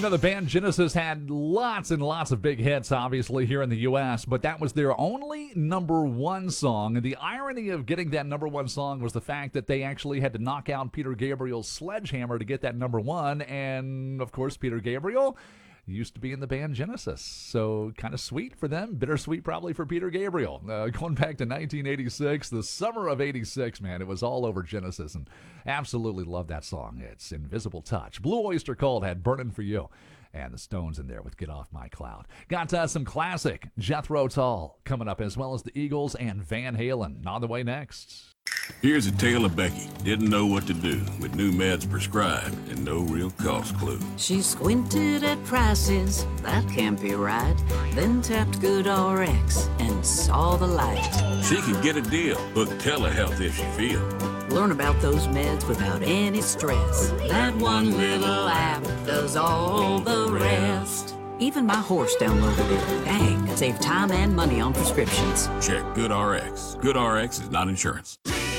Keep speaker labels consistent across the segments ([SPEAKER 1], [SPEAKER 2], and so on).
[SPEAKER 1] The band Genesis had lots and lots of big hits, obviously, here in the U.S., but that was their only number one song. And the irony of getting that number one song was the fact that they actually had to knock out Peter Gabriel's Sledgehammer to get that number one. And, of course, Peter Gabriel used to be in the band Genesis. So kind of sweet for them, bittersweet probably for Peter Gabriel. Going back to 1986, the summer of 86, man, it was all over Genesis, and absolutely love that song. It's Invisible Touch. Blue Oyster Cult had Burnin' For You, and the Stones in there with Get Off My Cloud. Got some classic Jethro Tull coming up, as well as the Eagles and Van Halen on the way next.
[SPEAKER 2] Here's a tale of Becky. Didn't know what to do with new meds prescribed and no real cost clue.
[SPEAKER 3] She squinted at prices, that can't be right. Then tapped GoodRx and saw the light.
[SPEAKER 2] She could get a deal. Book telehealth if she feel.
[SPEAKER 3] Learn about those meds without any stress. That one little app does all the rest. Even my horse downloaded it. Dang, save time and money on prescriptions.
[SPEAKER 2] Check GoodRx. GoodRx is not insurance.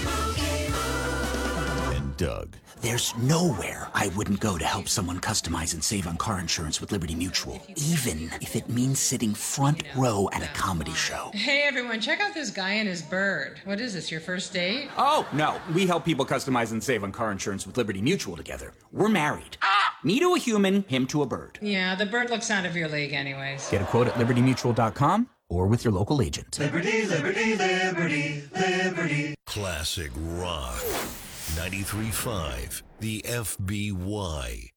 [SPEAKER 4] And Doug.
[SPEAKER 5] There's nowhere I wouldn't go to help someone customize and save on car insurance with Liberty Mutual, even if it means sitting front row at a comedy show.
[SPEAKER 6] Hey everyone, check out this guy and his bird. What is this, your first date?
[SPEAKER 5] Oh, no. We help people customize and save on car insurance with Liberty Mutual together. We're married. Me to a human, him to a bird.
[SPEAKER 6] Yeah, the bird looks out of your league anyways.
[SPEAKER 5] Get a quote at libertymutual.com or with your local agent.
[SPEAKER 7] Liberty, liberty, liberty, liberty.
[SPEAKER 4] Classic Rock. 93.5, the FBY.